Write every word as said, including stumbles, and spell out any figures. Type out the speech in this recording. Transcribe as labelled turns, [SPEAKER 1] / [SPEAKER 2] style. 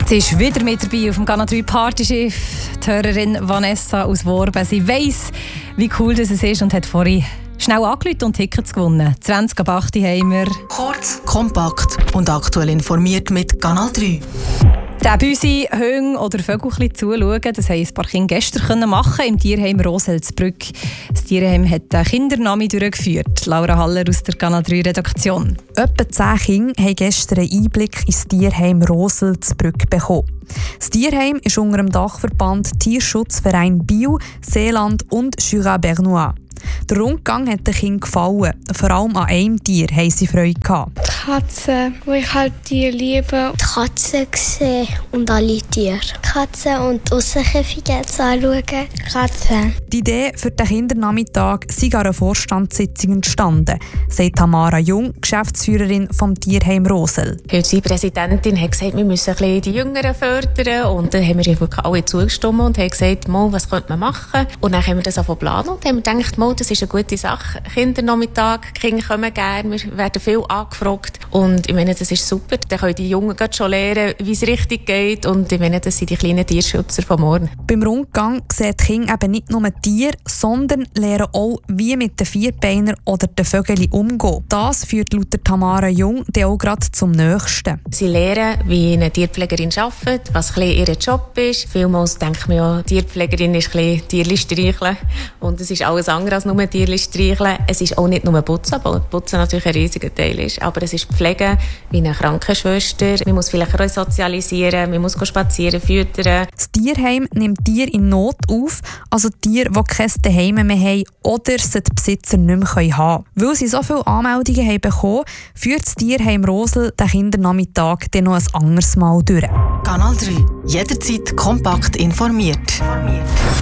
[SPEAKER 1] Sie ist wieder mit dabei auf dem Kanal drei Partyschiff. Die Hörerin Vanessa aus Worben. Sie weiss, wie cool das ist und hat vorhin schnell angerufen und Tickets gewonnen. zwanzig ab acht haben wir.
[SPEAKER 2] Kurz, kompakt und aktuell informiert mit Kanal drei.
[SPEAKER 1] Der bei unseren Hunde oder Vögel zuschauen, das haben ein paar Kinder gestern machen im Tierheim Roselsbrück. Das Tierheim hat einen Kindernami durchgeführt. Laura Haller aus der Kanal drei Redaktion.
[SPEAKER 3] Etwa zehn Kinder haben gestern einen Einblick ins Tierheim Roselsbrück bekommen. Das Tierheim ist unter dem Dachverband Tierschutzverein Biel, Seeland und Jura Bernois. Der Rundgang hat den Kindern gefallen. Vor allem an einem Tier haben sie Freude gehabt.
[SPEAKER 4] Die Katze, wo ich halt die liebe.
[SPEAKER 5] Die Katze gesehen und alle Tiere. Katze und Aussenkäfige anschauen.
[SPEAKER 4] Katze.
[SPEAKER 3] Die Idee für den Kindernachmittag sei an einer Vorstandssitzung entstanden, sagt Tamara Jung, Geschäftsführerin vom Tierheim Rosel.
[SPEAKER 6] Unsere Präsidentin hat gesagt, wir müssen ein bisschen die Jüngeren fördern. Und dann haben wir wirklich alle zugestimmt und haben gesagt, mal, was könnte man machen? Und dann haben wir das angefangen zu planen und haben gedacht, mal, das ist eine gute Sache. Kindernachmittag, die Kinder kommen gerne, wir werden viel angefragt. Und ich meine, das ist super. Dann können die Jungen schon lernen, wie es richtig geht. Und ich meine, das sind die kleinen Tierschützer von morgen.
[SPEAKER 3] Beim Rundgang sehen die Kinder eben nicht nur Tiere, sondern lernen auch, wie mit den Vierbeinern oder den Vögeln umgehen. Das führt laut Tamara Jung dann auch gerade zum Nächsten.
[SPEAKER 6] Sie lernen, wie eine Tierpflegerin arbeitet, was ein bisschen ihr Job ist. Vielmals denkt man ja, Tierpflegerin ist ein bisschen Tierli streicheln. Und es ist alles andere als nur Tierli streicheln. Es ist auch nicht nur Putzen, obwohl Putzen natürlich ein riesiger Teil ist. Aber es ist Pflege wie eine Krankenschwester. Man muss vielleicht auch sozialisieren, man muss spazieren, füttern.
[SPEAKER 3] Das Tierheim nimmt Tiere in Not auf, also Tiere, die kein Zuhause mehr haben oder sie die Besitzer nicht mehr haben können. Weil sie so viele Anmeldungen haben bekommen, führt das Tierheim Rosel den Kindernachmittag dann noch ein anderes Mal durch.
[SPEAKER 2] Kanal drei. Jederzeit kompakt informiert.